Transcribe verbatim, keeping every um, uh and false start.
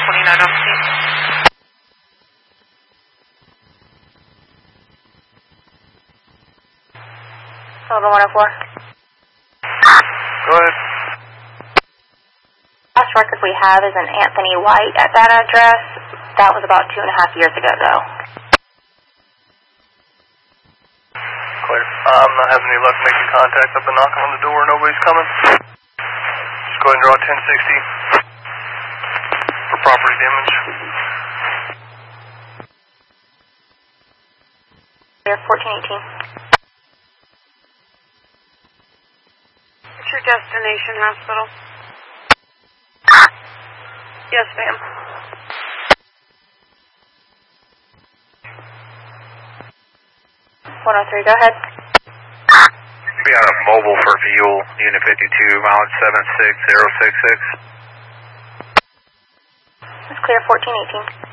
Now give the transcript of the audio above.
twenty-nine on scene. Silver one oh four. Go ahead. Last record we have is an Anthony White at that address. That was about two and a half years ago, though. Clear. Uh, I'm not having any luck making contact. I've been knocking on the door. Nobody's coming. Just go ahead and draw ten sixty for property damage. Clear, fourteen eighteen. What's your destination hospital? Yes, ma'am. one oh three, go ahead. Be on a mobile for fuel, unit fifty-two, mileage seven six zero six six. It's clear, fourteen eighteen.